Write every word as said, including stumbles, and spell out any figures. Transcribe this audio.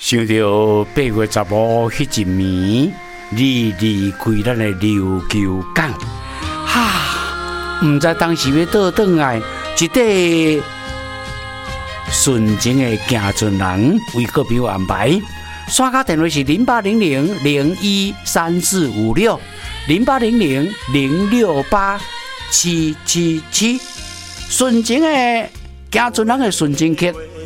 想到八月十五迄一暝，日日开咱的琉球港，哈，唔知当时要倒转来，一块纯情的行船人为各朋友安排。刷卡电话是零八零零零一三四五六，零八零零零六八七七七。纯情的行船人的纯情客，